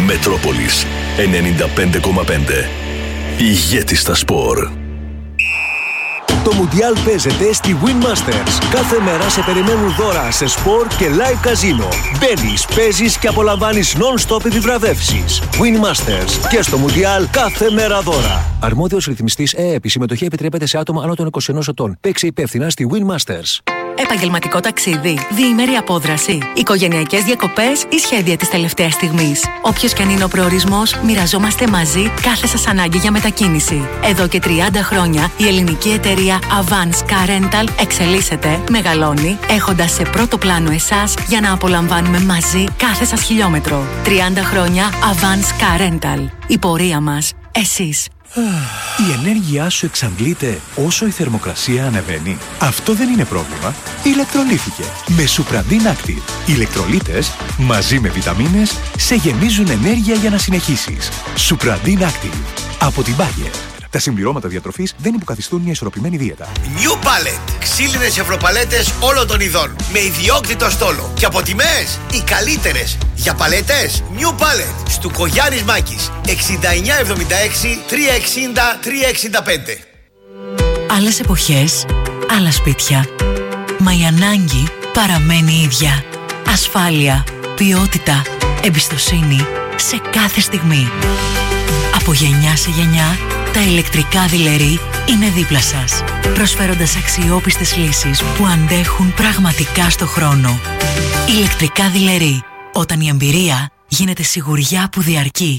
Μετρόπολης 95,5. Ηγέτης στα σπορ. Το Μουντιάλ παίζεται στη Win Masters. Κάθε μέρα σε περιμένουν δώρα σε σπορ και live καζίνο. Μπαίνεις, παίζεις και απολαμβάνεις non-stop επιβραβεύσεις. Win Masters. Και στο Μουντιάλ κάθε μέρα δώρα. Αρμόδιος ρυθμιστής ΕΕΠ. Η συμμετοχή επιτρέπεται σε άτομα άνω των 21 ετών. Παίξε υπεύθυνα στη Win Masters. Επαγγελματικό ταξίδι, διήμερη απόδραση, οικογενειακές διακοπές ή σχέδια της τελευταίας στιγμής. Όποιος και αν είναι ο προορισμός, μοιραζόμαστε μαζί κάθε σας ανάγκη για μετακίνηση. Εδώ και 30 χρόνια η ελληνική εταιρεία Avance Car Rental εξελίσσεται, μεγαλώνει, έχοντας σε πρώτο πλάνο εσάς για να απολαμβάνουμε μαζί κάθε σας χιλιόμετρο. 30 χρόνια Avance Car Rental. Η πορεία μας. Εσείς. Η ενέργειά σου εξαντλείται όσο η θερμοκρασία ανεβαίνει. Αυτό δεν είναι πρόβλημα. Ηλεκτρολίθηκε με Supradin Active. Οι ηλεκτρολίτες μαζί με βιταμίνες σε γεμίζουν ενέργεια για να συνεχίσεις. Supradin Active από την Bayer. Τα συμπληρώματα διατροφής δεν υποκαθιστούν μια ισορροπημένη δίαιτα. New Pallet. Ξύλινες ευρωπαλέτες όλων των ειδών. Με ιδιόκτητο στόλο. Και από τιμές οι καλύτερες. Για παλέτες New Pallet. Στουκογιάννης Μάκης. 6976 360 365. Άλλες εποχές, άλλα σπίτια. Μα η ανάγκη παραμένει η ίδια. Ασφάλεια, ποιότητα, εμπιστοσύνη σε κάθε στιγμή. Από γενιά σε γενιά, τα ηλεκτρικά δειλερί είναι δίπλα σας, προσφέροντας αξιόπιστες λύσεις που αντέχουν πραγματικά στο χρόνο. Ηλεκτρικά δειλερί, όταν η εμπειρία γίνεται σιγουριά που διαρκεί.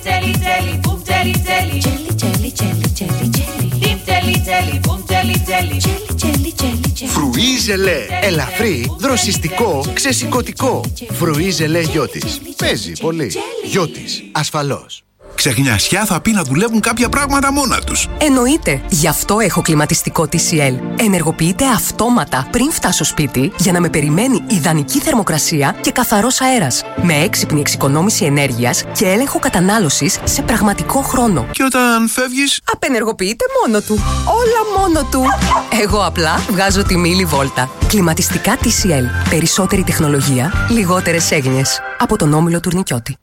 Φρουί ζελέ, ελαφρύ, δροσιστικό, ξεσηκωτικό. Φρουί ζελέ Γιώτης. Παίζει πολύ. Γιώτης, ασφαλώς. Ξεχνιασιά θα πει να δουλεύουν κάποια πράγματα μόνα τους. Εννοείται. Γι' αυτό έχω κλιματιστικό TCL. Ενεργοποιείται αυτόματα πριν φτάσω σπίτι για να με περιμένει ιδανική θερμοκρασία και καθαρός αέρας. Με έξυπνη εξοικονόμηση ενέργειας και έλεγχο κατανάλωσης σε πραγματικό χρόνο. Και όταν φεύγεις, απενεργοποιείται μόνο του. Όλα μόνο του. Εγώ απλά βγάζω τη μιλιβόλτα. Κλιματιστικά TCL. Περισσότερη τεχνολογία, λιγότερες έγνοιες. Από τον Όμιλο Τουρνικιώτη.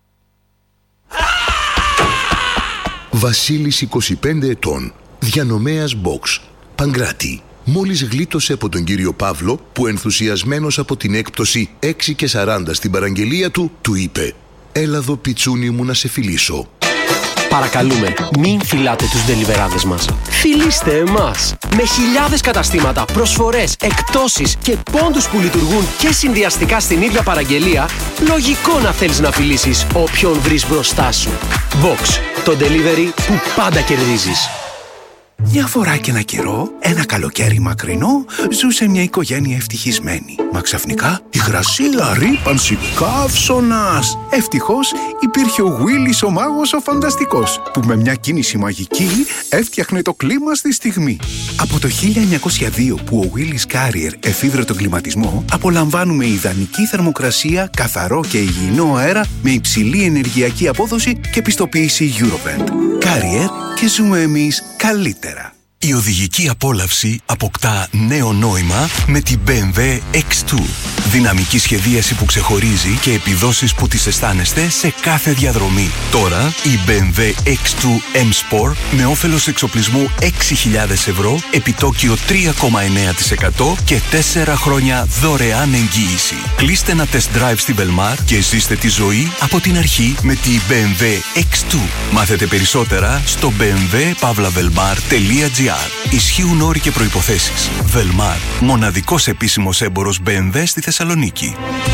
Βασίλης 25 ετών, διανομέας box, Παγκράτη. Μόλις γλίτωσε από τον κύριο Παύλο που ενθουσιασμένος από την έκπτωση 6 και 40 στην παραγγελία του, του είπε «Έλα εδώ πιτσούνι μου να σε φιλήσω». Παρακαλούμε, μην φιλάτε τους ντελιβεράδες μας. Φιλήστε εμάς. Με χιλιάδες καταστήματα, προσφορές, εκπτώσεις και πόντους που λειτουργούν και συνδυαστικά στην ίδια παραγγελία, λογικό να θέλεις να φιλήσεις όποιον βρεις μπροστά σου. Box, το delivery που πάντα κερδίζεις. Μια φορά και ένα καιρό, ένα καλοκαίρι μακρινό, ζούσε μια οικογένεια ευτυχισμένη. Μα ξαφνικά, υγρασία, ρύπανση, καύσωνας. Ευτυχώς υπήρχε ο Willis ο μάγος ο φανταστικός, που με μια κίνηση μαγική έφτιαχνε το κλίμα στη στιγμή. Από το 1902 που ο Willis Carrier εφήβρε τον κλιματισμό, απολαμβάνουμε ιδανική θερμοκρασία, καθαρό και υγιεινό αέρα με υψηλή ενεργειακή απόδοση και πιστοποίηση Eurovent. Carrier και ζούμε εμείς καλύτερα. Η οδηγική απόλαυση αποκτά νέο νόημα με την BMW X2. Δυναμική σχεδίαση που ξεχωρίζει και επιδόσεις που τις αισθάνεστε σε κάθε διαδρομή. Τώρα η BMW X2 M Sport με όφελος εξοπλισμού 6.000 ευρώ, επιτόκιο 3,9% και 4 χρόνια δωρεάν εγγύηση. Κλείστε ένα test drive στη Velmar και ζήστε τη ζωή από την αρχή με τη BMW X2. Μάθετε περισσότερα στο bmw-velmar.gr. Ισχύουν όροι και προϋποθέσεις. Velmar, μοναδικός επίσημος έμπορος BMW στη Θεσσαλονίκη.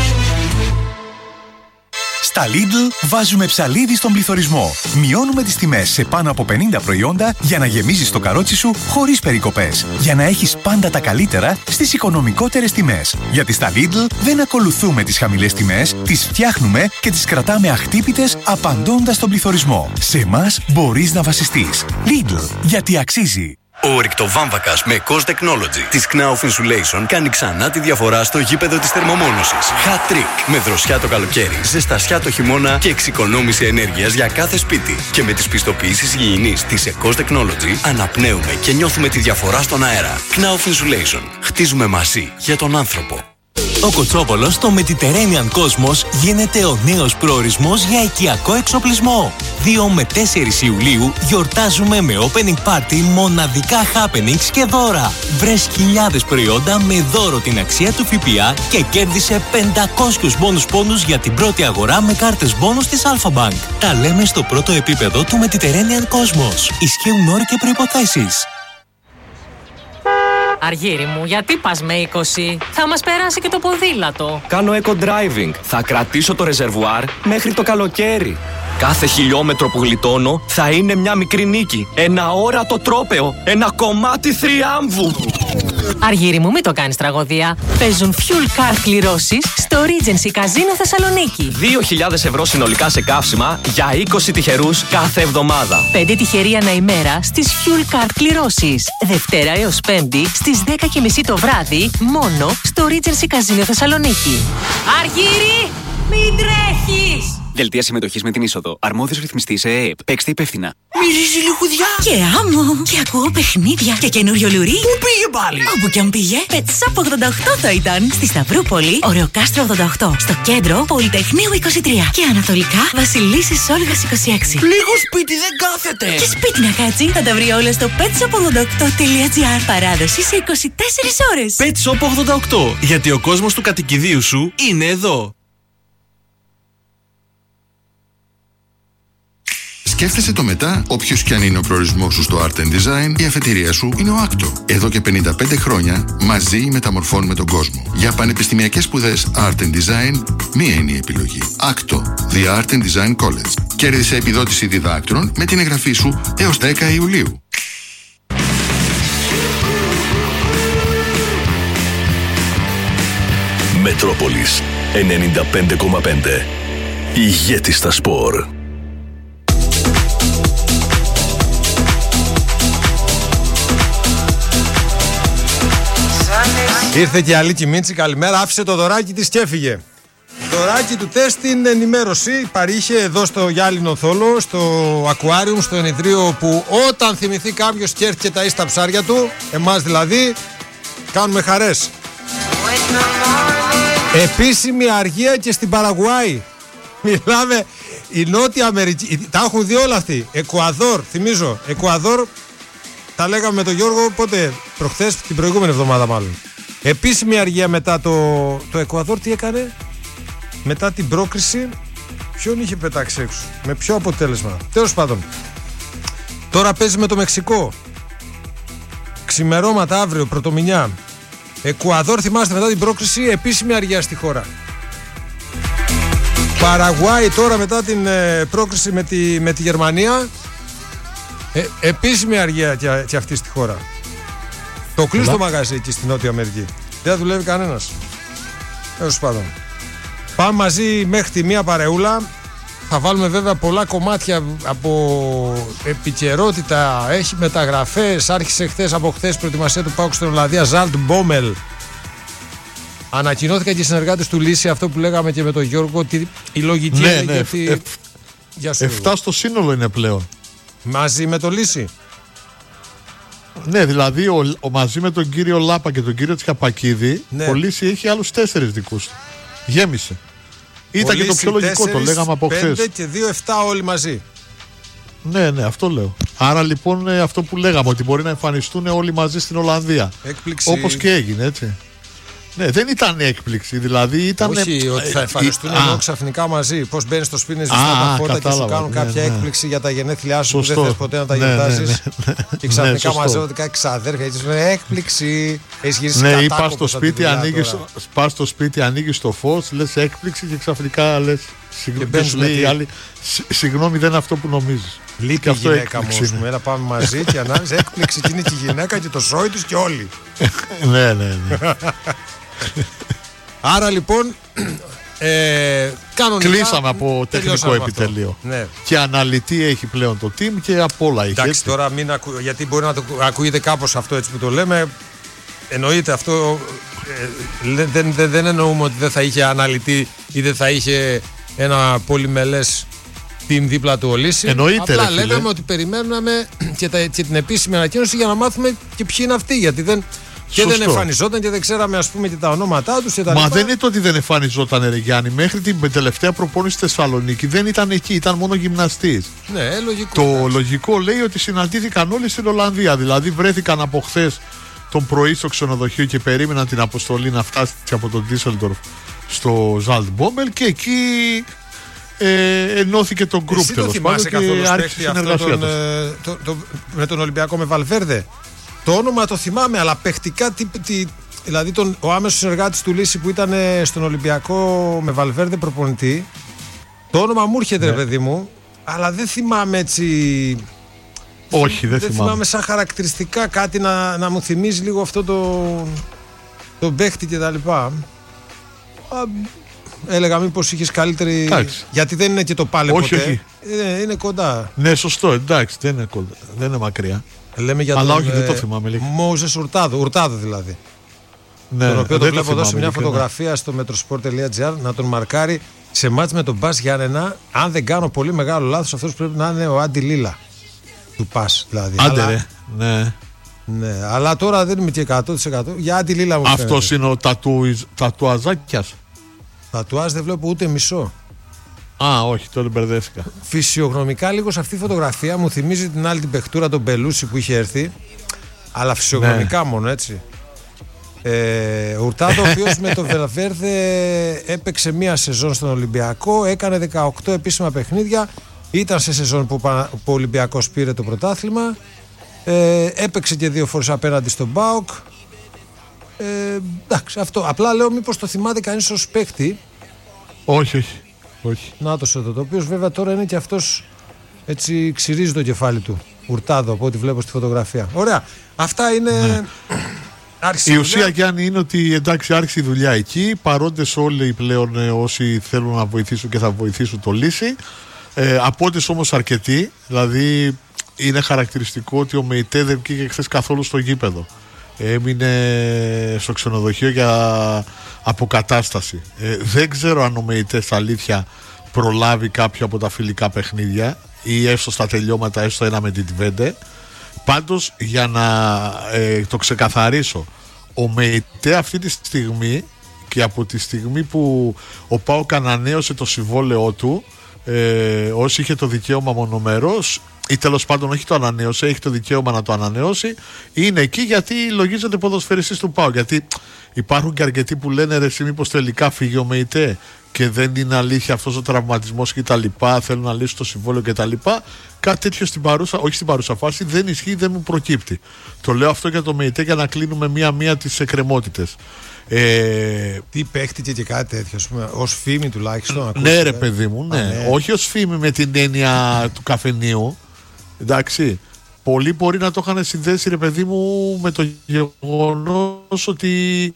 Στα Lidl βάζουμε ψαλίδι στον πληθωρισμό. Μειώνουμε τις τιμές σε πάνω από 50 προϊόντα για να γεμίζεις το καρότσι σου χωρίς περικοπές. Για να έχεις πάντα τα καλύτερα στις οικονομικότερες τιμές. Γιατί στα Lidl δεν ακολουθούμε τις χαμηλές τιμές, τις φτιάχνουμε και τις κρατάμε αχτύπητες απαντώντας στον πληθωρισμό. Σε εμάς μπορείς να βασιστείς. Lidl, γιατί αξίζει. Ο ρηκτοβάμβακας με COS Technology της Knauf Insulation κάνει ξανά τη διαφορά στο γήπεδο της θερμομόνωσης. Hat trick με δροσιά το καλοκαίρι, ζεστασιά το χειμώνα και εξοικονόμηση ενέργειας για κάθε σπίτι. Και με τις πιστοποιήσεις υγιεινής της COS Technology αναπνέουμε και νιώθουμε τη διαφορά στον αέρα. Knauf Insulation. Χτίζουμε μαζί για τον άνθρωπο. Ο Κοτσόπολος στο Mediterranean Cosmos γίνεται ο νέος προορισμός για οικιακό εξοπλισμό. 2 με 4 Ιουλίου γιορτάζουμε με opening party μοναδικά happenings και δώρα. Βρες χιλιάδες προϊόντα με δώρο την αξία του ΦΠΑ και κέρδισε 500 μπόνους πόντους για την πρώτη αγορά με κάρτες μπόνους της Alpha Bank. Τα λέμε στο πρώτο επίπεδο του Mediterranean Cosmos. Ισχύουν όροι και προϋποθέσεις. Αργύρι μου, γιατί πας με 20? Θα μας περάσει και το ποδήλατο. Κάνω eco-driving. Θα κρατήσω το ρεζερβουάρ μέχρι το καλοκαίρι. Κάθε χιλιόμετρο που γλιτώνω θα είναι μια μικρή νίκη. Ένα όρατο τρόπαιο. Ένα κομμάτι θριάμβου. Αργύρι μου, μην το κάνεις τραγωδία. Παίζουν fuel card κληρώσεις στο Regency Casino Θεσσαλονίκη. 2.000 ευρώ συνολικά σε καύσιμα για 20 τυχερούς κάθε εβδομάδα. 5 τυχεροί ανά ημέρα στις fuel card κληρώσεις. Δευτέρα έως Πέμπτη στις 10:30 το βράδυ μόνο στο Regency Casino Θεσσαλονίκη. Αργύρι, μην τρέχεις! Δελτία συμμετοχής με την είσοδο. Αρμόδιος ρυθμιστής ΕΕΠ. Παίξτε υπεύθυνα. Μυρίζει λιχουδιά. Και άμμο. Και ακούω παιχνίδια. Και καινούριο λουρί. Πού πήγε πάλι? Όπου κι αν πήγε. Πετσάπ 88 θα ήταν. Στη Σταυρούπολη, Ωρεοκάστρο 88. Στο κέντρο, Πολυτεχνείου 23. Και ανατολικά, Βασιλίσσης Όλγας 26. Λίγο σπίτι δεν κάθεται. Και σπίτι να κάτσει. Θα τα βρει όλα στο petsop88.gr. Παράδοση σε 24 ώρες. Petsop 88. Γιατί ο κόσμος του κατοικιδίου σου είναι εδώ. Σκέφτεσαι το μετά, όποιος κι αν είναι ο προορισμός σου στο Art and Design, η αφετηρία σου είναι ο Acto. Εδώ και 55 χρόνια μαζί μεταμορφώνουμε τον κόσμο. Για πανεπιστημιακές σπουδές Art and Design, μία είναι η επιλογή. Acto, The Art and Design College. Κέρδισε επιδότηση διδάκτρων με την εγγραφή σου έως 10 Ιουλίου. Μετρόπολης 95,5. Ηγέτης στα σπορ. Ήρθε και η Αλίκη Μίτσι, καλημέρα. Άφησε το δωράκι της και έφυγε. Δωράκι του τεστ την ενημέρωση. Παρήχε εδώ στο Γυάλινο Θόλο, στο Ακουάριουμ, στο ενιδρίο που όταν θυμηθεί κάποιος και έρθει και ταΐσει τα ψάρια του, εμάς δηλαδή, κάνουμε χαρές. Επίσημη αργία και στην Παραγουάη. Μιλάμε, η Νότια Αμερική, τα έχουν δει όλα αυτοί. Εκουαδόρ, θυμίζω, Εκουαδόρ, τα λέγαμε με τον Γιώργο πότε, προχθές, την προηγούμενη εβδομάδα μάλλον. Επίσημη αργία μετά το Εκουαδόρ τι έκανε? Μετά την πρόκριση, ποιον είχε πετάξει έξω? Με ποιο αποτέλεσμα? Τέλος πάντων. Τώρα παίζει με το Μεξικό. Ξημερώματα αύριο, πρωτομηνιά. Εκουαδόρ, θυμάστε, μετά την πρόκριση, επίσημη αργία στη χώρα. Παραγουάη τώρα μετά την πρόκριση με τη Γερμανία. Επίσημη αργία και αυτή στη χώρα. Το κλείστο το μαγαζί εκεί στη Νότια Αμερική. Δεν δουλεύει κανένας. Έως πάντων. Πάμε μαζί μέχρι τη μία παρεούλα. Θα βάλουμε βέβαια πολλά κομμάτια από επικαιρότητα. Έχει μεταγραφές. Άρχισε από χθες προετοιμασία του ΠΑΟΚ στην Ολλανδία. Ζαλτ Μπόμελ. Ανακοινώθηκαν και οι συνεργάτες του Λύση, αυτό που λέγαμε και με τον Γιώργο, ότι η λογική είναι γιατί... 7 στο σύνολο είναι πλέον. Μαζί με το Λύση. Ναι, δηλαδή μαζί με τον κύριο Λάπα και τον κύριο Τσιαπακίδη, ο Λύση έχει άλλους 4 δικούς του. Γέμισε. Ήταν και το πιο λογικό, 4, το λέγαμε από χθες. 5 και 2, 7 όλοι μαζί. Ναι, αυτό λέω. Άρα λοιπόν αυτό που λέγαμε, ότι μπορεί να εμφανιστούν όλοι μαζί στην Ολλανδία. Έκπληξη. Όπως και έγινε, έτσι. Ναι, δεν ήταν έκπληξη, δηλαδή ήταν. Όχι, ότι θα εμφανιστούν εδώ ξαφνικά μαζί. Πώς μπαίνεις στο σπίτι, ζεστά τα φώτα και σου κάνουν κάποια έκπληξη για τα γενέθλιά σου που δεν θες ποτέ να τα γιορτάζεις. Και ξαφνικά μαζεύονται κάτι ξαδέρφια και σου λένε έκπληξη. Έχεις γυρίσει κατάκοπο. Ναι, ή πας στο σπίτι, ανοίγεις το φως, λες έκπληξη και ξαφνικά λες. Συγγνώμη, δεν είναι αυτό που νομίζεις. Λείπει η γυναίκα μου, να πάμε μαζί και ανάλυση έκπληξη και είναι και η γυναίκα και το σόι τους και όλοι. Ναι. Άρα λοιπόν κανονικά κλείσαμε από τεχνικό επιτελείο. Ναι. Και αναλυτή έχει πλέον το team και απ' όλα έχει. Εντάξει, τώρα γιατί μπορεί να το ακούγεται κάπως αυτό έτσι που το λέμε. Εννοείται αυτό, δεν εννοούμε ότι δεν θα είχε αναλυτή ή δεν θα είχε ένα πολυμελές team δίπλα του ο Λύση. Εννοείται. Απλά λέγαμε ότι περιμέναμε και την επίσημη ανακοίνωση για να μάθουμε και ποιοι είναι αυτοί. Γιατί Και δεν εμφανιζόταν και δεν ξέραμε, ας πούμε, και τα ονόματά τους. Μα δεν είναι το ότι δεν εμφανιζόταν, ρε Γιάννη. Μέχρι την τελευταία προπόνηση στη Θεσσαλονίκη δεν ήταν εκεί, ήταν μόνο γυμναστής. Ναι, λογικό. Το λογικό λέει ότι συναντήθηκαν όλοι στην Ολλανδία. Δηλαδή βρέθηκαν από χθες τον πρωί στο ξενοδοχείο και περίμεναν την αποστολή να φτάσει από τον Ντίσσελντορφ στο Ζαλτμπόμπελ και εκεί ενώθηκε το γκρουπ τέλος πάντων και άρχισε η συνεργασία τους. Με τον Ολυμπιακό με Βαλβέρδε. Το όνομα το θυμάμαι, αλλά παιχτικά δηλαδή ο άμεσος συνεργάτης του Λύση που ήταν στον Ολυμπιακό με Βαλβέρδε προπονητή, το όνομα μου έρχεται, ρε παιδί μου, αλλά δεν θυμάμαι έτσι. Όχι, δεν θυμάμαι σαν χαρακτηριστικά κάτι να μου θυμίζει λίγο αυτό το παίχτη και τα λοιπά. Έλεγα μήπως είχες καλύτερη. Εντάξει. Γιατί δεν είναι και το πάλι ποτέ. Όχι. Είναι κοντά. Ναι, σωστό, εντάξει, δεν είναι κοντά. Δεν είναι μακριά. Λέμε για αλλά τον, όχι, δεν το θυμάμαι λίγο. Μόζες Ουρτάδο δηλαδή. Ναι, τον οποίο το βλέπω εδώ σε μια λίγο, φωτογραφία στο metrosport.gr να τον μαρκάρει σε μάτς με τον Μπας Γιάννενα. Αν δεν κάνω πολύ μεγάλο λάθος, αυτός πρέπει να είναι ο Άντι Λίλα του Πας δηλαδή. Άντε, ναι. Ναι, αλλά τώρα δεν είμαι και 100% για Άντι Λίλα μου. Αυτός είναι ο τατουαζάκιας. Τατουάζ δεν βλέπω ούτε μισό. Α, όχι, τώρα μπερδεύτηκα. Φυσιογνωμικά λίγο σε αυτή τη φωτογραφία μου θυμίζει την άλλη την παιχτούρα τον Μπελούση που είχε έρθει. Αλλά φυσιογνωμικά μόνο, έτσι. Ουρτάδο, ο οποίος με το Βελβέρδε έπαιξε μία σεζόν στον Ολυμπιακό, έκανε 18 επίσημα παιχνίδια. Ήταν σε σεζόν που ο Ολυμπιακός πήρε το πρωτάθλημα. Έπαιξε και 2 φορές απέναντι στον ΠΑΟΚ. Εντάξει, αυτό. Απλά λέω μήπως το θυμάται κανείς ως παίκτη. Όχι. Νάτος εδώ, το οποίος βέβαια τώρα είναι και αυτός, έτσι ξυρίζει το κεφάλι του. Ουρτάδο, από ό,τι βλέπω στη φωτογραφία. Ωραία. Αυτά είναι. Ναι. Η ουσία, Γιάννη, είναι ότι εντάξει, άρχισε η δουλειά εκεί. Παρόντες όλοι πλέον όσοι θέλουν να βοηθήσουν και θα βοηθήσουν το Λύση. Απόντες όμως αρκετοί. Δηλαδή είναι χαρακτηριστικό ότι ο ΜΕΙΤΕ δεν βγήκε χθες καθόλου στο γήπεδο. Έμεινε στο ξενοδοχείο για αποκατάσταση. Δεν ξέρω αν ο ΜΕΙΤΕ στα αλήθεια προλάβει κάποιο από τα φιλικά παιχνίδια ή έστω στα τελειώματα, έστω ένα με την Τβέντε. Πάντως, για να το ξεκαθαρίσω, ο ΜΕΙΤΕ αυτή τη στιγμή και από τη στιγμή που ο ΠΑΟΚ ανανέωσε το συμβόλαιό του, όσοι είχε το δικαίωμα μονομερός ή τέλος πάντων όχι το ανανέωσε, έχει το δικαίωμα να το ανανεώσει, είναι εκεί γιατί λογίζεται ποδοσφαιριστής του ΠΑΟΚ. Γιατί υπάρχουν και αρκετοί που λένε ρε εσύ μήπως τελικά φύγει ο ΜΕΙΤΕ και δεν είναι αλήθεια αυτός ο τραυματισμός και τα λοιπά, θέλουν να λύσουν το συμβόλαιο και τα λοιπά. Κάτι τέτοιο στην παρούσα, όχι στην παρούσα φάση, δεν ισχύει, δεν μου προκύπτει. Το λέω αυτό για το ΜΕΙΤΕ για να κλείνουμε μία-μία τις εκκρεμότητες. Τι παίχτηκε και κάτι τέτοιο, ας πούμε, ως φήμη τουλάχιστον. Ναι, ρε παιδί μου, ναι. Όχι ως φήμη με την έννοια του καφενείου. Εντάξει. Πολλοί μπορεί να το είχαν συνδέσει, ρε παιδί μου, με το γεγονός ότι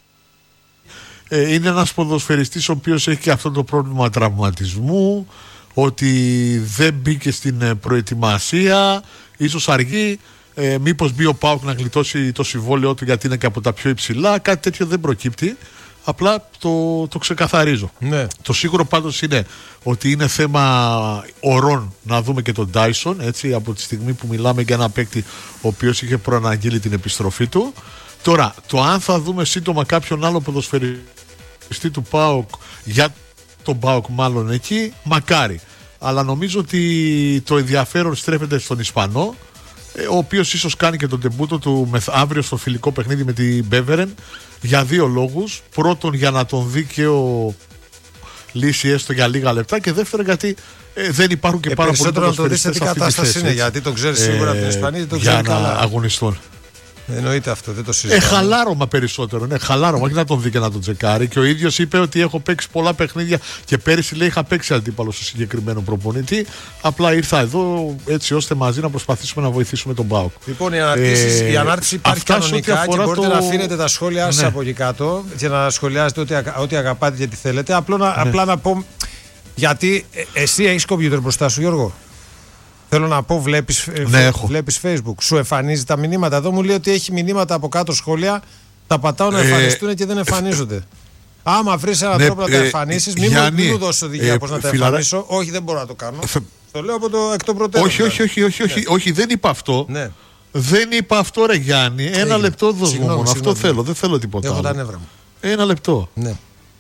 είναι ένας ποδοσφαιριστής ο οποίος έχει και αυτό το πρόβλημα τραυματισμού, ότι δεν μπήκε στην προετοιμασία, ίσως αργεί, μήπως μπει ο ΠΑΟΚ να γλιτώσει το συμβόλαιό του γιατί είναι και από τα πιο υψηλά. Κάτι τέτοιο δεν προκύπτει. Απλά το ξεκαθαρίζω. Ναι. Το σίγουρο πάντως είναι ότι είναι θέμα ωρών να δούμε και τον Dyson, έτσι, από τη στιγμή που μιλάμε για ένα παίκτη ο οποίος είχε προαναγγείλει την επιστροφή του. Τώρα, το αν θα δούμε σύντομα κάποιον άλλο ποδοσφαιριστή του ΠΑΟΚ, για τον ΠΑΟΚ μάλλον εκεί, μακάρι. Αλλά νομίζω ότι το ενδιαφέρον στρέφεται στον Ισπανό, ο οποίος ίσως κάνει και τον τεμπούτο του μεθαύριο στο φιλικό παιχνίδι με την Μπέβερεν, για 2 λόγους. Πρώτον, για να τον δει και ο Λύση έστω για λίγα λεπτά, και δεύτερον γιατί δεν υπάρχουν και πάρα πολλοί ποδοσφαιριστές σε αυτή τη κατάσταση είναι, γιατί το ξέρει σίγουρα από την Ισπανία, το για ξέρει να καλά. αγωνιστούν. Εννοείται αυτό, δεν το συζητάμε. Χαλάρωμα περισσότερο. Ναι, χαλάρωμα, όχι να τον δει και να τον τσεκάρει. Και ο ίδιος είπε ότι έχω παίξει πολλά παιχνίδια και πέρυσι λέει είχα παίξει αντίπαλο στο συγκεκριμένο προπονητή. Απλά ήρθα εδώ έτσι ώστε μαζί να προσπαθήσουμε να βοηθήσουμε τον ΠΑΟΚ. Λοιπόν, η ανάρτηση υπάρχει κανονικά και μπορείτε να αφήνετε τα σχόλιά σας από εκεί κάτω και να σχολιάζετε ό,τι αγαπάτε και τι θέλετε. Απλά να πω, γιατί εσύ έχεις κομπιούτερ μπροστά σου, Γιώργο. Θέλω να πω, βλέπεις Facebook, σου εμφανίζει τα μηνύματα. Εδώ μου λέει ότι έχει μηνύματα από κάτω σχόλια, τα πατάω να εμφανιστούν και δεν εμφανίζονται. Άμα βρεις έναν τρόπο να τα εμφανίσεις, μην μου δώσεις οδηγία πώς να τα εμφανίσω. Όχι, δεν μπορώ να το κάνω. Το λέω από το εκ των προτέρων. Όχι, δεν είπα αυτό. Ναι. Δεν είπα αυτό, ρε Γιάννη. Ένα λεπτό δώσ' μου μόνο. Αυτό θέλω. Δεν θέλω τίποτα. Έχω άλλο. τα νεύρα μου. Ένα λεπτό. Ναι.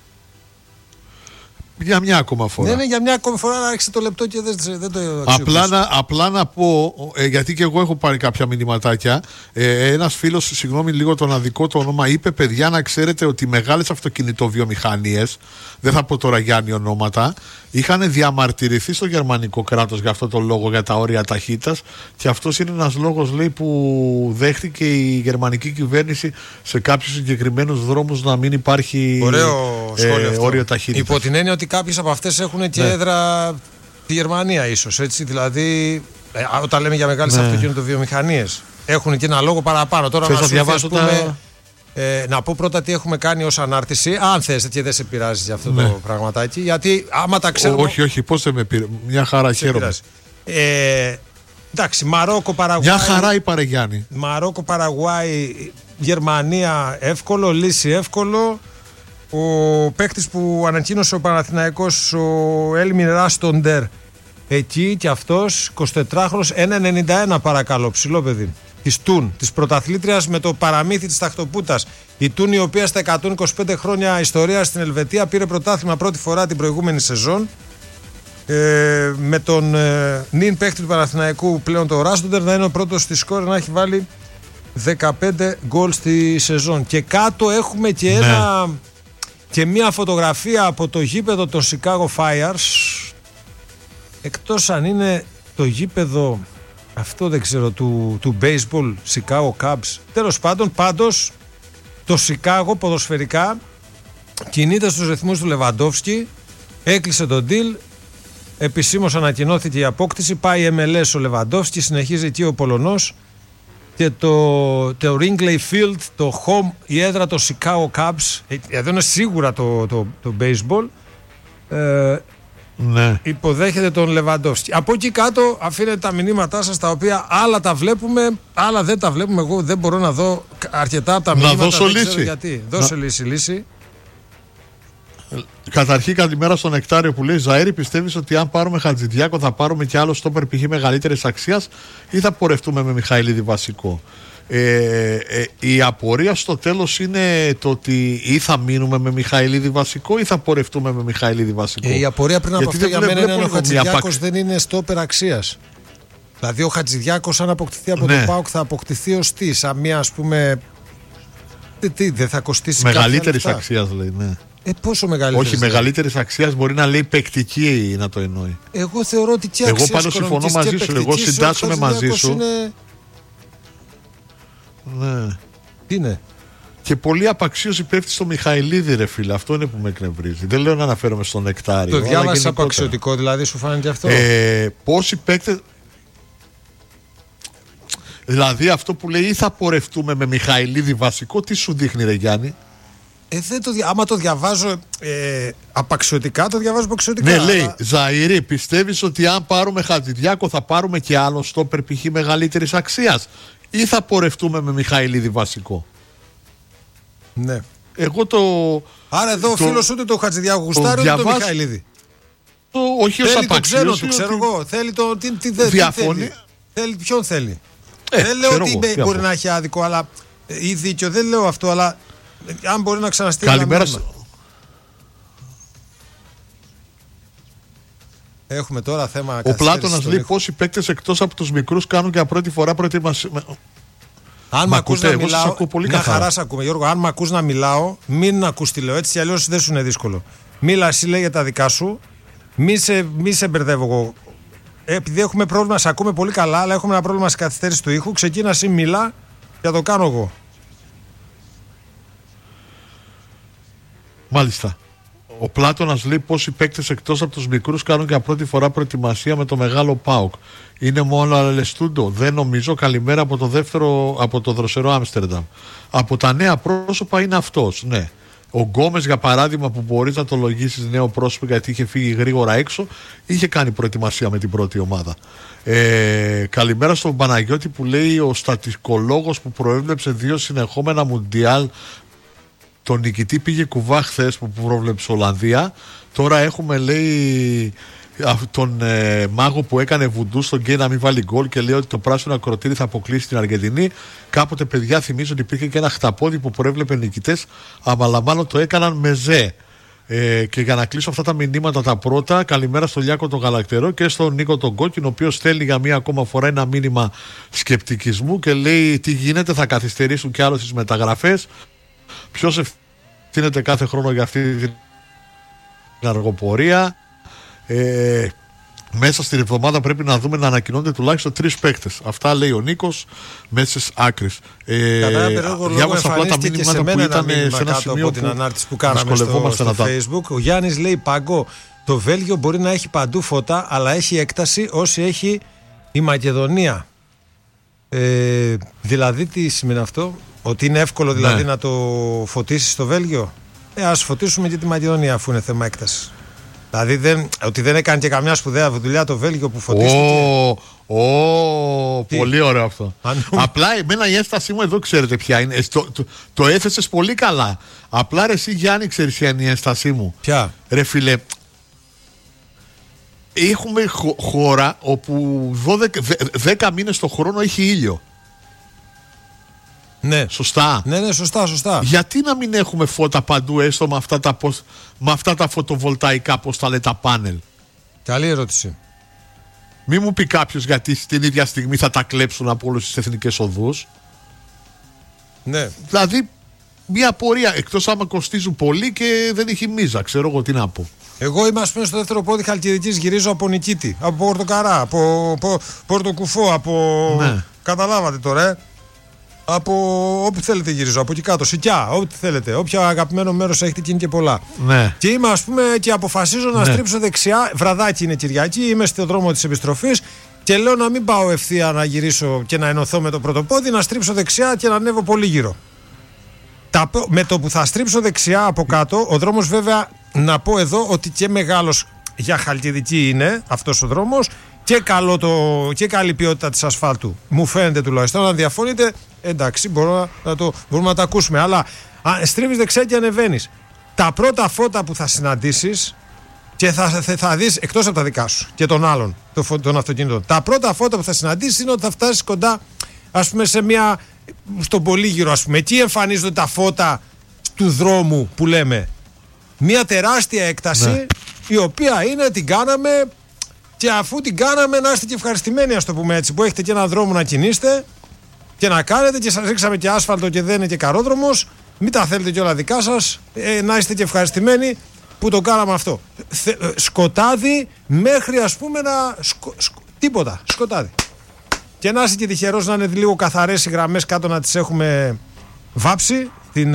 Για μια ακόμα φορά. Ναι, για μια ακόμα φορά να άρχισε το λεπτό και δεν το αξιοποιήσει. Απλά να πω, γιατί και εγώ έχω πάρει κάποια μηνυματάκια. Ένας φίλος, συγγνώμη λίγο τον αδικό το όνομα, είπε: παιδιά, να ξέρετε ότι μεγάλες αυτοκινητοβιομηχανίες, δεν θα πω τώρα Γιάννη ονόματα, είχαν διαμαρτυρηθεί στο γερμανικό κράτος για αυτό το λόγο, για τα όρια ταχύτητας. Και αυτός είναι ένας λόγος, λέει, που δέχτηκε η γερμανική κυβέρνηση σε κάποιους συγκεκριμένους δρόμους να μην υπάρχει όριο ταχύτητας. Υπό την έννοια ότι κάποιες από αυτές έχουν και έδρα στη Γερμανία, ίσως. Έτσι, δηλαδή, όταν λέμε για μεγάλες αυτοκινητοβιομηχανίες, έχουν και ένα λόγο παραπάνω. Τώρα να διαβάσω να πω πρώτα τι έχουμε κάνει ως ανάρτηση. Αν θες, και δεν σε πειράζει για αυτό το πραγματάκι. Γιατί άμα τα ξέρουμε. Όχι, πώς δεν με πειράζει. Μια χαρά, χαίρομαι. Εντάξει, Μαρόκο, Παραγουάη. Μια χαρά είπα, ρε Γιάννη. Μαρόκο, Παραγουάη, Γερμανία, εύκολο. Λύση, εύκολο. Ο παίκτης που ανακοίνωσε ο Παναθηναϊκός, ο Έλμιν Ράστοντερ, εκεί και αυτός 24χρονος, 1,91 παρακαλώ, ψηλό παιδί. Της Τουν, της πρωταθλήτριας με το παραμύθι της ταχτοπούτας. Η Τουν, η οποία στα 125 χρόνια ιστορία στην Ελβετία πήρε πρωτάθλημα πρώτη φορά την προηγούμενη σεζόν. Με τον νυν παίκτη του Παναθηναϊκού πλέον, το Ράστοντερ, να είναι ο πρώτος στη σκόρ, να έχει βάλει 15 γκολ στη σεζόν. Και κάτω έχουμε και και μια φωτογραφία από το γήπεδο των Chicago Fires, εκτός αν είναι το γήπεδο αυτό, δεν ξέρω, του baseball Chicago Cubs. Τέλος πάντων, πάντως το Chicago ποδοσφαιρικά κινείται στους ρυθμούς του Λεβαντόφσκι, έκλεισε τον deal, επισήμως ανακοινώθηκε η απόκτηση, πάει MLS ο Λεβαντόφσκι, συνεχίζει εκεί ο Πολωνός. Και το Wrigley Field, το home, η έδρα των Chicago Cubs, εδώ είναι σίγουρα το baseball, υποδέχεται τον Λεβαντόφσκι. Από εκεί κάτω αφήνετε τα μηνύματά σας, τα οποία άλλα τα βλέπουμε, άλλα δεν τα βλέπουμε. Εγώ δεν μπορώ να δω αρκετά από τα μηνύματα. Να δώσω λύση. Ξέρω γιατί. Δώσε λύση. Καταρχήν, καλημέρα στον Νεκτάριο που λέει: Ζαΐρη, πιστεύεις ότι αν πάρουμε Χατζηδιάκο θα πάρουμε και άλλο στόπερ π.χ. μεγαλύτερης αξίας ή θα πορευτούμε με Μιχαηλίδη βασικό? Η απορία στο τέλος είναι το ότι ή θα μείνουμε με Μιχαηλίδη βασικό ή θα πορευτούμε με Μιχαηλίδη βασικό. Η απορία πριν από αυτό για μένα είναι ότι ο Χατζηδιάκος δεν είναι στόπερ αξίας. Δηλαδή ο Χατζηδιάκος, αν αποκτηθεί από τον ΠΑΟΚ, θα αποκτηθεί ως τι, σαν μια, ας πούμε. Τι, δεν θα κοστίσει μεγαλύτερης αξίας, λέει, ναι. Πόσο μεγαλύτερη? Όχι, μεγαλύτερη αξία μπορεί να λέει παικτική να το εννοεί. Εγώ θεωρώ ότι και αξία. Εγώ πάντως συμφωνώ μαζί σου. Εγώ συντάσσομαι μαζί σου. Είναι... Ναι. Τι είναι? Και πολύ απαξίωση πέφτει στο Μιχαηλίδη, ρε φίλε. Αυτό είναι που με εκνευρίζει. Δεν λέω να αναφέρομαι στον Νεκτάριο. Το διάβασες απαξιωτικό, δηλαδή σου φάνηκε αυτό? Πόσοι παίκτες. Δηλαδή αυτό που λέει ή θα πορευτούμε με Μιχαηλίδη βασικό, τι σου δείχνει, ρε Γιάννη? Άμα το διαβάζω απαξιωτικά, το διαβάζω απαξιωτικά. Ναι, λέει, Ζαΐρη, πιστεύεις ότι αν πάρουμε Χατζηδιάκο θα πάρουμε και άλλο στόπερ π.χ. μεγαλύτερης αξίας ή θα πορευτούμε με Μιχαηλίδη βασικό? Ναι. Εγώ το... Άρα εδώ ο φίλος ούτε το Χατζηδιάκο γουστάρει ούτε το Μιχαηλίδη. Όχι ως απαξίωση. Το ξέρω εγώ. Θέλει το... Διαφωνεί. Ποιον θέλει? Δεν λέω ότι μπορεί να έχει άδικο ή δίκιο, δεν λέω αυτό, αλλά αν μπορεί να ξαναστείλει. Καλημέρα. Έχουμε τώρα θέμα. Ο Πλάτωνας λέει πόσοι παίκτες εκτός από τους μικρούς κάνουν για πρώτη φορά προετοιμασία. Αν μ' ακούς να μιλάω, μια χαρά σ' ακούμε, Γιώργο. Αν μ' ακούς να μιλάω, μην ακούς τι λέω. Έτσι κι αλλιώς δεν σου είναι δύσκολο. Μίλα εσύ, λέει, για τα δικά σου. Μη σε μπερδεύω εγώ. Επειδή έχουμε πρόβλημα, σε ακούμε πολύ καλά, αλλά έχουμε ένα πρόβλημα στην καθυστέρηση του ήχου. Ξεκίνα εσύ, μιλά και το κάνω εγώ. Μάλιστα. Ο Πλάτωνας λέει πόσοι παίκτες εκτός από τους μικρούς κάνουν για πρώτη φορά προετοιμασία με το μεγάλο ΠΑΟΚ. Είναι μόνο Αλεστούντο? Δεν νομίζω. Καλημέρα από το δροσερό Άμστερνταμ. Από τα νέα πρόσωπα είναι αυτός, ναι. Ο Γκόμες, για παράδειγμα, που μπορείς να το λογίσεις νέο πρόσωπο γιατί είχε φύγει γρήγορα έξω, είχε κάνει προετοιμασία με την πρώτη ομάδα. Καλημέρα στον Παναγιώτη που λέει ο στατικολόγος που προέβλεψε 2 συνεχόμενα Μουντιάλ. Τον νικητή πήγε κουβά χθες που πρόβλεψε Ολλανδία. Τώρα έχουμε, λέει, τον μάγο που έκανε βουντού στον γκέι να μην βάλει γκολ και λέει ότι το πράσινο ακροτήρι θα αποκλείσει την Αργεντινή. Κάποτε, παιδιά, θυμίζω ότι υπήρχε και ένα χταπόδι που προέβλεπε νικητές, αλλά μάλλον το έκαναν με ζε. Και για να κλείσω αυτά τα μηνύματα τα πρώτα, καλημέρα στον Λιάκο τον Γαλακτερό και στον Νίκο τον Κόκκινο, ο οποίος στέλνει για μία ακόμα φορά ένα μήνυμα σκεπτικισμού και λέει τι γίνεται, θα καθυστερήσουν κι άλλο στις μεταγραφές. Ποιος ευθύνεται κάθε χρόνο για αυτή την αργοπορία. Μέσα στην εβδομάδα πρέπει να δούμε να ανακοινώνται τουλάχιστον 3 παίκτες. Αυτά λέει ο Νίκος μέσα στις άκρες. Διάβασα απλά τα μήνυματα που ήταν σε ένα σημείο από την ανάρτηση που κάναμε στο Facebook. Ο Γιάννης λέει Πάγκο, το Βέλγιο μπορεί να έχει παντού φώτα, αλλά έχει έκταση όσοι έχει η Μακεδονία. Δηλαδή τι σημαίνει αυτό? Ότι είναι εύκολο δηλαδή να το φωτίσεις στο Βέλγιο? Ας φωτίσουμε και τη Μακεδονία αφού είναι θέμα έκτασης. Δηλαδή ότι δεν έκανε και καμιά σπουδαία δουλειά το Βέλγιο που φωτίστηκε. Πολύ ωραίο αυτό. Απλά εμένα η ένστασή μου εδώ ξέρετε ποια είναι. Το έθεσες πολύ καλά. Απλά ρε εσύ Γιάννη, ξέρεις ποια είναι η ένστασή μου? Ποια? Ρε φίλε, έχουμε χώρα όπου 10 μήνες το χρόνο έχει ήλιο. Ναι. Σωστά. Ναι, σωστά. Γιατί να μην έχουμε φώτα παντού, έστω με αυτά τα φωτοβολταϊκά, πώς τα λέει, τα πάνελ? Καλή ερώτηση. Μη μου πει κάποιος γιατί στην ίδια στιγμή θα τα κλέψουν από όλες τις εθνικές οδούς. Ναι. Δηλαδή μια πορεία, εκτός άμα κοστίζουν πολύ και δεν έχει μίζα, ξέρω εγώ τι να πω. Εγώ είμαι ας πούμε στο δεύτερο πόδι Χαλκιδικής, γυρίζω από Νικήτη, από Πορτοκαρά, από Πορτοκουφό, από... Ναι. Καταλάβατε τώρα, από όπου θέλετε γυρίζω, από εκεί κάτω, Σικιά, ό,τι θέλετε, όποιο αγαπημένο μέρος έχετε και είναι και πολλά. Ναι. Και είμαι ας πούμε και αποφασίζω να στρίψω δεξιά, βραδάκι είναι Κυριακή, είμαι στο δρόμο της επιστροφής και λέω να μην πάω ευθεία να γυρίσω και να ενωθώ με το πρωτοπόδι, να στρίψω δεξιά και να ανέβω πολύ γύρω. Με το που θα στρίψω δεξιά από κάτω, ο δρόμος βέβαια, να πω εδώ ότι και μεγάλος για Χαλκιδική είναι αυτός ο δρόμος και καλή ποιότητα της ασφάλτου. Μου φαίνεται τουλάχιστον. Αν διαφωνείτε, εντάξει, μπορούμε να τα ακούσουμε. Αλλά στρίβεις δεξιά και ανεβαίνεις. Τα πρώτα φώτα που θα συναντήσεις και θα δεις, εκτός από τα δικά σου και των άλλων των αυτοκινήτων, τα πρώτα φώτα που θα συναντήσεις είναι ότι θα φτάσεις κοντά, ας πούμε, στον πολύγυρο, ας πούμε. Εκεί εμφανίζονται τα φώτα του δρόμου που λέμε. Μια τεράστια έκταση, η οποία την κάναμε. Και αφού την κάναμε, να είστε και ευχαριστημένοι, ας το πούμε έτσι, που έχετε και έναν δρόμο να κινείστε και να κάνετε και σας ρίξαμε και άσφαλτο και δεν είναι και καρόδρομος. Μην τα θέλετε και όλα δικά σας, να είστε και ευχαριστημένοι που το κάναμε αυτό. Σκοτάδι μέχρι ας πούμε τίποτα, σκοτάδι. Και να είσαι και τυχερός να είναι λίγο καθαρές οι γραμμές κάτω, να τις έχουμε βάψει,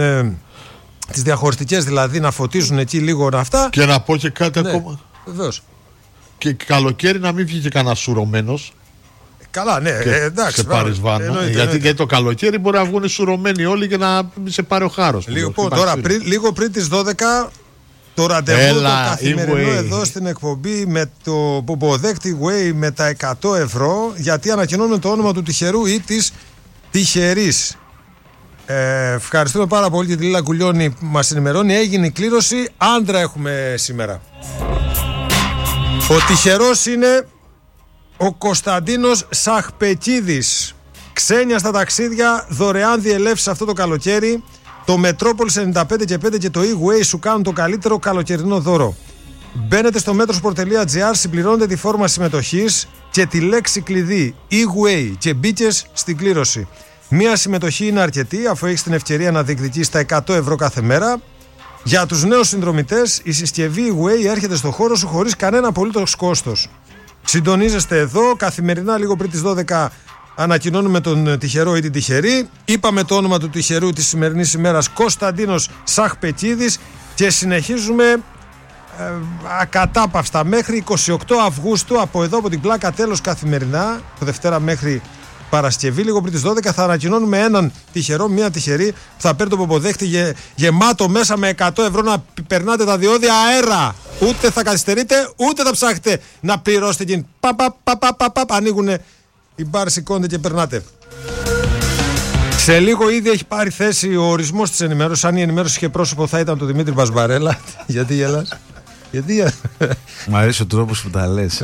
τις διαχωριστικές δηλαδή, να φωτίζουν εκεί λίγο αυτά. Και να πω και κάτι ακόμα. Βεβαίως. Και καλοκαίρι να μην βγει και κανένα σουρωμένος. Καλά, ναι, εντάξει. Σε πάρεις βάνα. Γιατί το καλοκαίρι μπορεί να βγουν σουρωμένοι όλοι και να μην σε πάρει ο χάρος. Λοιπόν, τώρα, λίγο πριν τις 12, το ραντεβού το καθημερινό εδώ στην εκπομπή με το Ποποδέκτη Way με τα 100 ευρώ, γιατί ανακοινώνουμε το όνομα του τυχερού ή της τυχερής. Ευχαριστούμε πάρα πολύ και τη Λίλα Κουλιώνη που μας ενημερώνει. Έγινε η κλήρωση. Άντρα έχουμε σήμερα. Ο τυχερός είναι ο Κωνσταντίνος Σαχπεκίδης. Ξένια στα ταξίδια, δωρεάν διελεύσεις αυτό το καλοκαίρι. Το Metropolis 95 και 5 και το E-Way σου κάνουν το καλύτερο καλοκαιρινό δώρο. Μπαίνετε στο metrosport.gr, συμπληρώνετε τη φόρμα συμμετοχής και τη λέξη κλειδί E-Way και μπήκες στην κλήρωση. Μία συμμετοχή είναι αρκετή, αφού έχεις την ευκαιρία να διεκδικείς τα 100 ευρώ κάθε μέρα. Για τους νέους συνδρομητές, η συσκευή E-Way έρχεται στο χώρο σου χωρίς κανένα απολύτως κόστος. Συντονίζεστε εδώ, καθημερινά λίγο πριν τις 12 ανακοινώνουμε τον τυχερό ή την τυχερή. Είπαμε το όνομα του τυχερού της σημερινής ημέρας, Κωνσταντίνος Σαχπεκίδης, και συνεχίζουμε ακατάπαυστα μέχρι 28 Αυγούστου από εδώ, από την πλάκα τέλος, καθημερινά, από Δευτέρα μέχρι Παρασκευή, λίγο πριν τις 12 θα ανακοινώνουμε έναν τυχερό, μία τυχερή που θα παίρνει το Ποποδέχτη γεμάτο μέσα με 100 ευρώ να περνάτε τα διόδια αέρα. Ούτε θα καθυστερείτε, ούτε θα ψάχετε να πληρώσετε εκείνη. Ανοίγουν οι μπάρ, σηκώνετε και περνάτε. Σε λίγο ήδη έχει πάρει θέση ο ορισμός της ενημέρωσης. Αν η ενημέρωση είχε πρόσωπο θα ήταν το Δημήτρη Μπασμπαρέλα. Γιατί γελάς? Γιατί. Μ' αρέσει ο τρόπος που τα λες.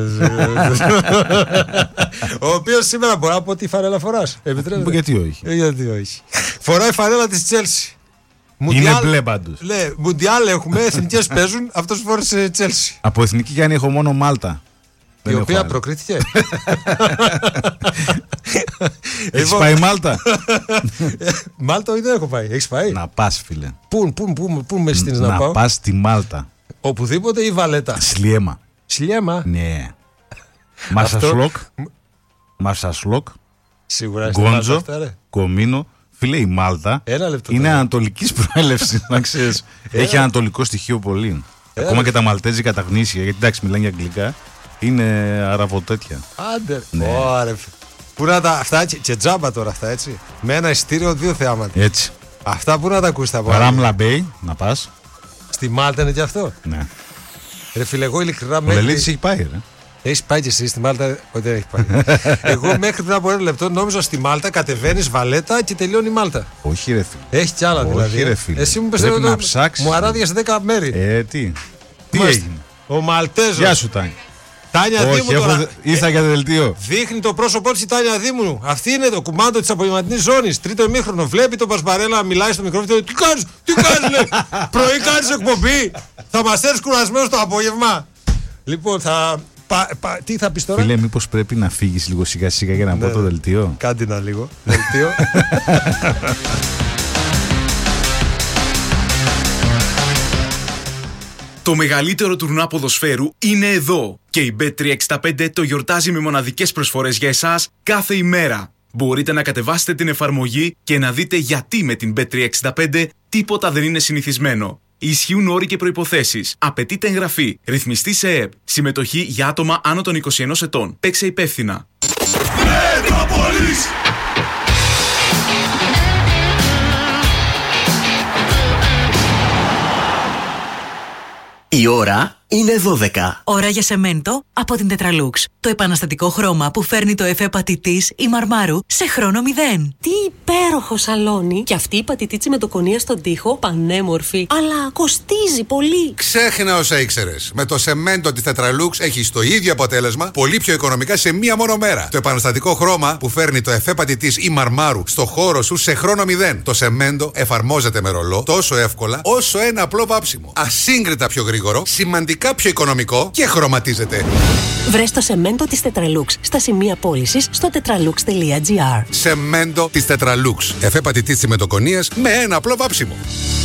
Ο οποίος σήμερα μπορεί να πω τι φανέλα φοράς. Γιατί όχι. Γιατί όχι. Φοράει φανέλα της Chelsea. Είναι μπλε πάντως. Μουντιάλ έχουμε, εθνικές παίζουν, αυτός φόρεσε Chelsea. Από εθνική Γιάννη έχω μόνο Μάλτα. Η οποία προκρίθηκε. Έχεις πάει Μάλτα? Μάλτα δεν έχω πάει. Έχεις πάει? Να πας, φίλε. Πού με στείλεις να πάω? Να πας στη Μάλτα. Οπουδήποτε ή Βαλέτα? Σλιέμα. Σλιέμα? Ναι. Μασασλόκ. Σίγουρα Γκόντζο. Κομίνο. Φίλε, η Μάλτα είναι ανατολικής προέλευσης, να ξέρεις. Έχει ανατολικό στοιχείο πολύ. Ακόμα και τα μαλτέζικα τα γνήσια, γιατί εντάξει μιλάνε για αγγλικά, είναι αραβοτέτια. Άντε, ωραία. Πού να τα. Αυτά και τζάμπα τώρα αυτά, έτσι. Με ένα ειστήριο 2 θεάματα. Έτσι. Αυτά πού να τα ακούσει από Ράμλα Μπέι, να πας. Στη Μάλτα είναι και αυτό. Ναι. Ρε φίλε, εγώ ειλικρινά Ο Λελίδης έχει πάει, ρε. Έχεις πάει και εσύ στη Μάλτα? Όχι, δεν έχει πάει. Εγώ μέχρι πριν από 1 λεπτό νόμιζα στη Μάλτα κατεβαίνεις Βαλέτα και τελειώνει η Μάλτα. Όχι, ρε φίλε. Έχει κι άλλα δηλαδή. Όχι, ρε φίλε. Εσύ μου πρέπει να ψάξεις. Μου αράδιασε 10 μέρη. Τι έγινε? Ο Μαλτέζος. Γεια σου, Τάνια. Τάνια Δήμου τώρα. Ήρθα για το δελτίο. Δείχνει το πρόσωπό της η Τάνια Δήμου. Αυτή είναι το κουμάντο της απογευματινής ζώνης. Τρίτο ημίχρονο. Βλέπει τον Πασπαρέλα να μιλάει στο μικρόφωνο. Τι κάνεις, λέει. Πρωί κάνεις εκπομπή. Θα μας έρθεις κουρασμένος το απόγευμα. Λοιπόν, τι θα πεις τώρα? Φίλε, μήπως πρέπει να φύγεις λίγο σιγά σιγά για να πω το δελτίο? Κάντε ένα λίγο. Δελτίο. Το μεγαλύτερο τουρνουά ποδοσφαίρου είναι εδώ και η Bet365 το γιορτάζει με μοναδικές προσφορές για εσάς κάθε ημέρα. Μπορείτε να κατεβάσετε την εφαρμογή και να δείτε γιατί με την Bet365 τίποτα δεν είναι συνηθισμένο. Ισχύουν όροι και προϋποθέσεις. Απαιτείται εγγραφή. Ρυθμιστή σε ΕΕΠ. Συμμετοχή για άτομα άνω των 21 ετών. Παίξε υπεύθυνα. Η ώρα είναι 12. Ώρα για σεμέντο από την Tetralux. Το επαναστατικό χρώμα που φέρνει το εφέ πατητής ή μαρμάρου σε χρόνο 0. Τι υπέροχο σαλόνι! Και αυτή η πατητίτσι με το κονία στον τοίχο, πανέμορφη, αλλά κοστίζει πολύ. Ξέχνα όσα ήξερες. Με το σεμέντο της Tetralux έχεις το ίδιο αποτέλεσμα, πολύ πιο οικονομικά σε μία μόνο μέρα. Το επαναστατικό χρώμα που φέρνει το εφέ πατητής ή μαρμάρου στο χώρο σου σε χρόνο 0. Το σεμέντο εφαρμόζεται με ρολό τόσο εύκολα όσο ένα απλό βάψιμο. Ασύγκριτα πιο γρήγορο, σημαντικά πιο οικονομικό και χρωματίζεται. Βρες το σεμέντο της Tetralux στα σημεία πώλησης στο tetralux.gr. Σεμέντο της Tetralux. Εφέ πατητής τσιμεντοκονίας με ένα απλό βάψιμο.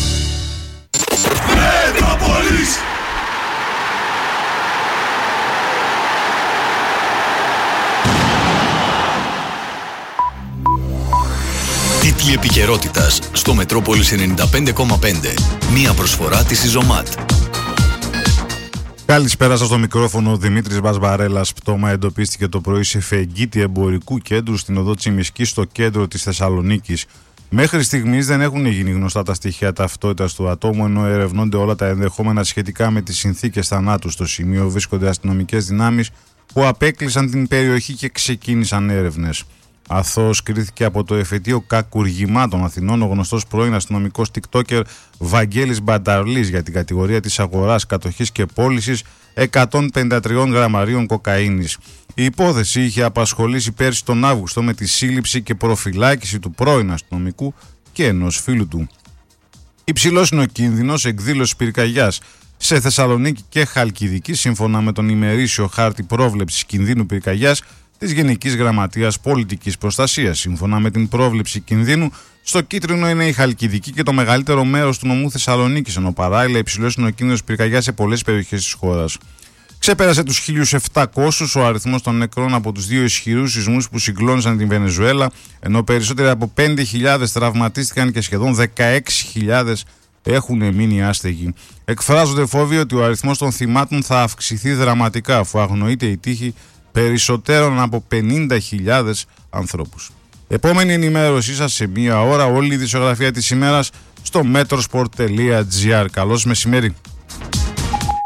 Τίτλοι επικαιρότητας στο Μετρόπολης 95,5. Μία προσφορά της Ιζωμάτ. Καλησπέρα σας στο μικρόφωνο. Ο Δημήτρης Μπασβαρέλας. Πτώμα εντοπίστηκε το πρωί σε φεγγίτη εμπορικού κέντρου στην οδό Τσιμισκής στο κέντρο της Θεσσαλονίκης. Μέχρι στιγμής δεν έχουν γίνει γνωστά τα στοιχεία ταυτότητας του ατόμου, ενώ ερευνώνται όλα τα ενδεχόμενα σχετικά με τις συνθήκες θανάτου. Στο σημείο βρίσκονται αστυνομικές δυνάμεις που απέκλεισαν την περιοχή και ξεκίνησαν έρευνες. Αθώος κρίθηκε από το εφετείο κακουργημάτων Αθηνών ο γνωστός πρώην αστυνομικός TikToker Βαγγέλης Μπανταρλής για την κατηγορία της αγοράς, κατοχής και πώλησης 153 γραμμαρίων κοκαίνης. Η υπόθεση είχε απασχολήσει πέρσι τον Αύγουστο με τη σύλληψη και προφυλάκηση του πρώην αστυνομικού και ενός φίλου του. Υψηλός είναι ο κίνδυνος εκδήλωσης πυρκαγιάς σε Θεσσαλονίκη και Χαλκιδική σύμφωνα με τον ημερήσιο χάρτη πρόβλεψης κινδύνου πυρκαγιάς της Γενικής Γραμματείας Πολιτικής Προστασίας. Σύμφωνα με την πρόβλεψη κινδύνου, στο κίτρινο είναι η Χαλκιδική και το μεγαλύτερο μέρος του νομού Θεσσαλονίκης, ενώ παράλληλα υψηλός είναι ο κίνδυνος πυρκαγιάς σε πολλές περιοχές της χώρας. Ξεπέρασε τους 1.700 ο αριθμός των νεκρών από τους δύο ισχυρούς σεισμούς που συγκλώνησαν την Βενεζουέλα, ενώ περισσότεροι από 5.000 τραυματίστηκαν και σχεδόν 16.000 έχουν μείνει άστεγοι. Εκφράζονται φόβοι ότι ο αριθμός των θυμάτων θα αυξηθεί δραματικά, αφού αγνοείται η τύχη περισσότερων από 50.000 ανθρώπους. Επόμενη ενημέρωσή σας σε μία ώρα, όλη η δισογραφία της ημέρας στο metrosport.gr. Καλώς μεσημέρι.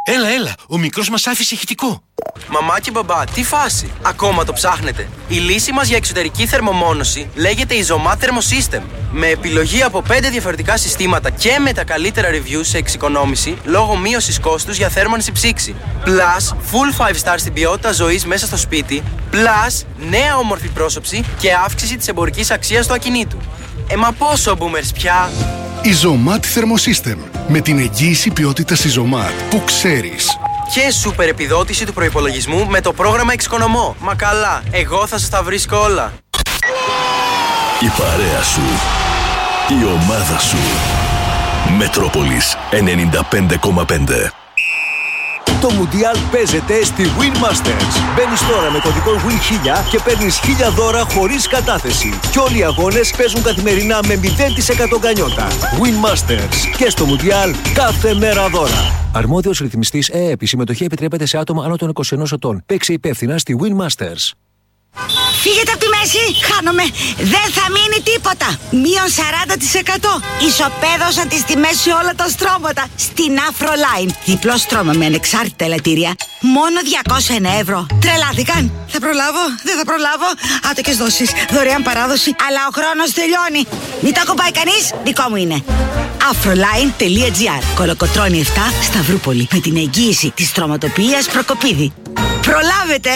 Έλα, ο μικρός μας άφησε ηχητικό. Μαμά και μπαμπά, τι φάση? Ακόμα το ψάχνετε? Η λύση μας για εξωτερική θερμομόνωση λέγεται Isomat Thermosystem. Με επιλογή από 5 διαφορετικά συστήματα και με τα καλύτερα reviews σε εξοικονόμηση λόγω μείωσης κόστους για θέρμανση ψήξη. Plus, full 5 star στην ποιότητα ζωής μέσα στο σπίτι. Plus, νέα όμορφη πρόσωψη και αύξηση της εμπορικής αξίας του ακινήτου. Μα πόσο boomers πια? Isomat Thermosystem. Με την εγγύηση ποιότητας Isomat που ξέρεις. Και σούπερ επιδότηση του προϋπολογισμού με το πρόγραμμα Εξοικονομώ. Μα καλά, εγώ θα σας τα βρίσκω όλα. Η παρέα σου. Η ομάδα σου. Μετρόπολης 95,5. Το Μουντιάλ παίζεται στη Win Masters. Μπαίνεις τώρα με κωδικό WIN1000 και παίρνεις 1000 δώρα χωρίς κατάθεση. Και όλοι οι αγώνες παίζουν καθημερινά με 0% γκανιότα. Win Masters. Και στο Μουντιάλ κάθε μέρα δώρα. Αρμόδιος ρυθμιστής ΕΕΠ. Η συμμετοχή επιτρέπεται σε άτομα άνω των 21 ετών. Παίξε υπεύθυνα στη Win Masters. Φύγετε από τη μέση, χάνομαι. Δεν θα μείνει τίποτα. Μείον 40%. Ισοπαίδωσαν τις τιμές σε όλα τα στρώματα. Στην Afroline. Διπλό στρώμα με ανεξάρτητα ελαττήρια. Μόνο 201 ευρώ. Τρελάθηκαν. Θα προλάβω, δεν θα προλάβω. Άτοκες δόσεις, δωρεάν παράδοση. Αλλά ο χρόνος τελειώνει. Μην το ακουμπάει κανείς, δικό μου είναι. Afroline.gr. Κολοκοτρώνη 7, Σταυρούπολη. Με την εγγύηση της στρωματοποιίας Προκοπίδη. Προλάβετε!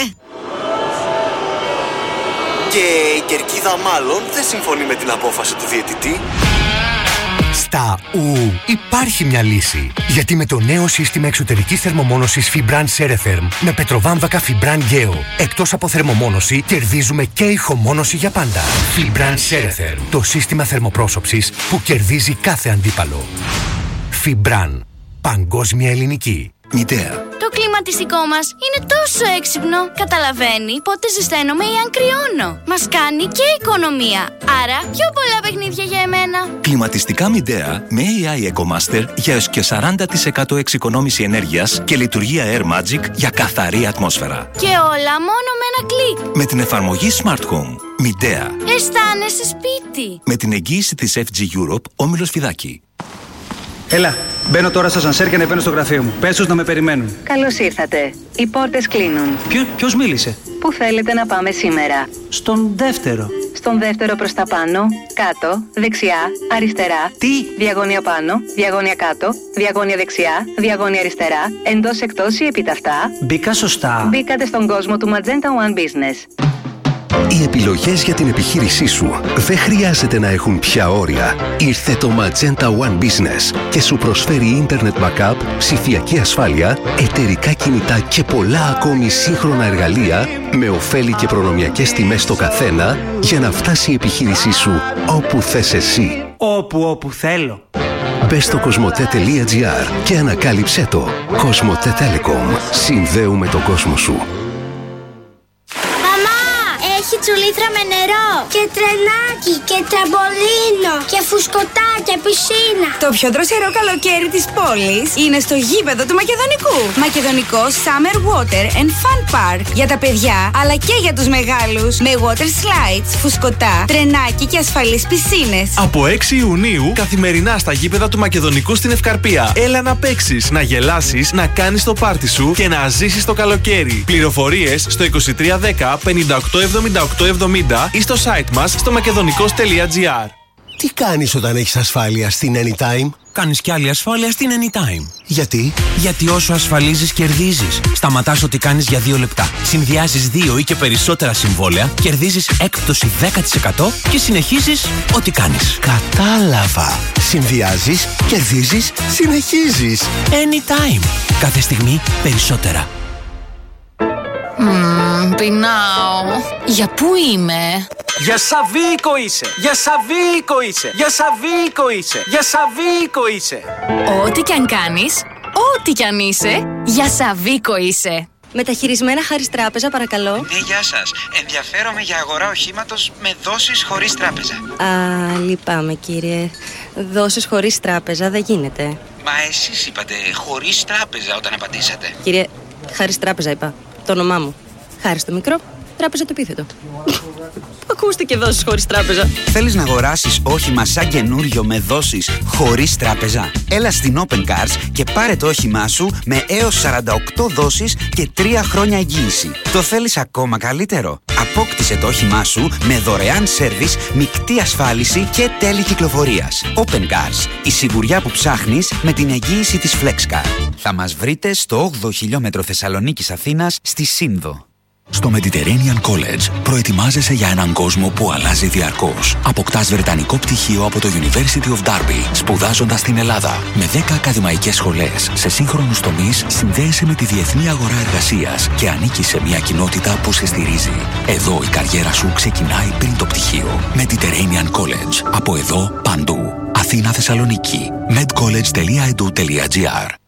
Και η κερκίδα μάλλον δεν συμφωνεί με την απόφαση του διαιτητή. Στα υπάρχει μια λύση. Γιατί με το νέο σύστημα εξωτερικής θερμομόνωσης Fibran Ceretherm με πετροβάμβακα Fibran Geo, εκτός από θερμομόνωση, κερδίζουμε και ηχομόνωση για πάντα. Fibran Ceretherm, το σύστημα θερμοπρόσωψης που κερδίζει κάθε αντίπαλο. Fibran, παγκόσμια ελληνική. Μητέα. Το κλιματιστικό μας είναι τόσο έξυπνο. Καταλαβαίνει πότε ζεσταίνομαι ή αν κρυώνω. Μας κάνει και οικονομία. Άρα πιο πολλά παιχνίδια για εμένα. Κλιματιστικά Midea με AI EcoMaster για έως και 40% εξοικονόμηση ενέργειας και λειτουργία Air Magic για καθαρή ατμόσφαιρα. Και όλα μόνο με ένα κλικ. Με την εφαρμογή Smart Home. Midea. Αισθάνεσαι σπίτι. Με την εγγύηση της FG Europe, Όμιλος Φιδάκη. Έλα, μπαίνω τώρα στο σανσέρ και ανεβαίνω στο γραφείο μου. Πες τους να με περιμένουν. Καλώς ήρθατε. Οι πόρτες κλείνουν. Ποιος μίλησε? Πού θέλετε να πάμε σήμερα? Στον δεύτερο. Στον δεύτερο προς τα πάνω, κάτω, δεξιά, αριστερά. Τι? Διαγώνια πάνω, διαγώνια κάτω, διαγώνια δεξιά, διαγώνια αριστερά, εντός εκτός ή επιταυτά. Μπήκα σωστά. Μπήκατε στον κόσμο του Magenta One Business. Οι επιλογές για την επιχείρησή σου δεν χρειάζεται να έχουν πια όρια. Ήρθε το Magenta One Business και σου προσφέρει ίντερνετ backup, ψηφιακή ασφάλεια, εταιρικά κινητά και πολλά ακόμη σύγχρονα εργαλεία με ωφέλη και προνομιακές τιμές στο καθένα για να φτάσει η επιχείρησή σου όπου θες εσύ. Όπου θέλω. Μπες στο cosmote.gr και ανακάλυψέ το. Cosmote Telecom. Συνδέουμε τον κόσμο σου. Έχει τσουλήθρα με νερό και τρενάκι και τραμπολίνο και φουσκωτά και πισίνα. Το πιο δροσερό καλοκαίρι της πόλης είναι στο γήπεδο του Μακεδονικού. Μακεδονικό Summer Water and Fun Park. Για τα παιδιά αλλά και για τους μεγάλους. Με water slides, φουσκωτά, τρενάκι και ασφαλείς πισίνες. Από 6 Ιουνίου καθημερινά στα γήπεδα του Μακεδονικού στην Ευκαρπία. Έλα να παίξεις, να γελάσεις, να κάνεις το πάρτι σου και να ζήσεις το καλοκαίρι. Πληροφορίες στο 2310 5870 870 ή στο site μας στο makedonico's.gr. Τι κάνεις όταν έχεις ασφάλεια στην Anytime? Κάνεις κι άλλη ασφάλεια στην Anytime. Γιατί? Γιατί όσο ασφαλίζεις κερδίζεις. Σταματάς ό,τι κάνεις για 2 λεπτά. Συνδυάζεις 2 ή και περισσότερα συμβόλαια, κερδίζεις έκπτωση 10% και συνεχίζεις ό,τι κάνεις. Κατάλαβα. Συνδυάζεις, κερδίζεις, συνεχίζεις. Anytime. Κάθε στιγμή περισσότερα. Πεινάω. Για πού είμαι? Για Σαββίκο είσαι! Για Σαββίκο είσαι! Για Σαββίκο είσαι! Για Σαββίκο είσαι! Ό,τι κι αν κάνεις, ό,τι κι αν είσαι, για Σαββίκο είσαι. Μεταχειρισμένα χάρις τράπεζα, παρακαλώ. Ναι, γεια σας. Ενδιαφέρομαι για αγορά οχήματος με δόσεις χωρίς τράπεζα. Α, λυπάμαι κύριε. Δόσεις χωρίς τράπεζα δεν γίνεται. Μα εσείς είπατε χωρίς τράπεζα όταν απαντήσατε. Κύριε, χάρις τράπεζα είπα. Το όνομά μου. Χάρις το μικρό, Τράπεζα το επίθετο. Ακούστηκε δόσεις χωρίς τράπεζα. Θέλεις να αγοράσεις όχημα σαν καινούριο με δόσεις χωρίς τράπεζα? Έλα στην Open Cars και πάρε το όχημά σου με έως 48 δόσεις και 3 χρόνια εγγύηση. Το θέλεις ακόμα καλύτερο? Απόκτησε το όχημά σου με δωρεάν σέρβις, μεικτή ασφάλιση και τέλη κυκλοφορίας. Open Cars, η σιγουριά που ψάχνεις με την εγγύηση της FlexCar. Θα μας βρείτε στο 8ο χιλιόμετρο Θεσσαλονίκης Αθήνας στη Σύνδο. Στο Mediterranean College προετοιμάζεσαι για έναν κόσμο που αλλάζει διαρκώς. Αποκτάς βρετανικό πτυχίο από το University of Derby, σπουδάζοντας στην Ελλάδα. Με 10 ακαδημαϊκές σχολές σε σύγχρονους τομείς, συνδέεσαι με τη διεθνή αγορά εργασίας και ανήκεις σε μια κοινότητα που σε στηρίζει. Εδώ η καριέρα σου ξεκινάει πριν το πτυχίο. Mediterranean College. Από εδώ παντού. Αθήνα, Θεσσαλονίκη. medcollege.edu.gr